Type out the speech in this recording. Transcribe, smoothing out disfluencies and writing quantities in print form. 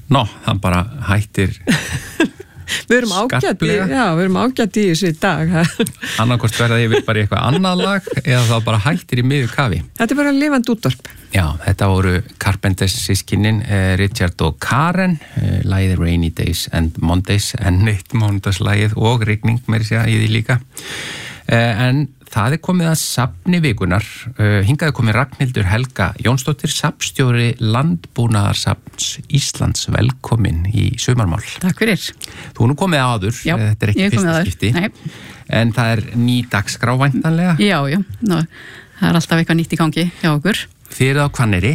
hann bara hættir Við erum ágætt í þessu í dag. Annarkvort verða yfir bara í eitthvað annað lag eða þá bara hættir í miðju kafi. Þetta er bara lifandi útvarp. Já, þetta voru Carpenters systkinin, Richard og Karen, lagið Rainy Days and Mondays, enn eitt mánudagslagið og rigning meira segja í því líka. En það er komið að safni vikunar. Hingað er komið Ragnhildur Helga Jónsdóttir, safnstjóri Landbúnaðarsafns Íslands, velkomin í sumarmál. Takk fyrir. Þú nú komið áður, já, þetta er ekki fyrsta skipti. Nei. En það er ný dagskrá væntanlega. Já, það er alltaf eitthvað nýtt í gangi hjá okkur. Þið eruð á Hvanneyri.